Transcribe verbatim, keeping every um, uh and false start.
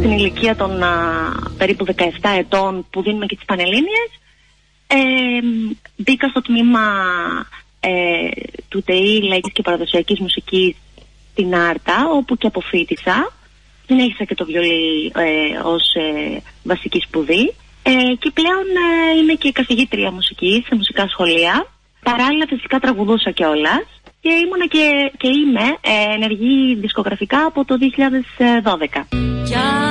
στην ηλικία των α, περίπου δεκαεπτά ετών που δίνουμε και τις Πανελλήνιες, ε, μπήκα στο τμήμα ε, του ΤΕΗ Λαϊκής και Παραδοσιακής Μουσικής στην Άρτα, όπου και αποφοίτησα. Συνέχισα και το βιολί ε, ως ε, βασική σπουδή ε, και πλέον ε, είμαι και καθηγήτρια μουσικής σε μουσικά σχολεία. Παράλληλα φυσικά τραγουδούσα κιόλας και ήμουνα και, και είμαι ε, ενεργή δισκογραφικά από το δύο χιλιάδες δώδεκα.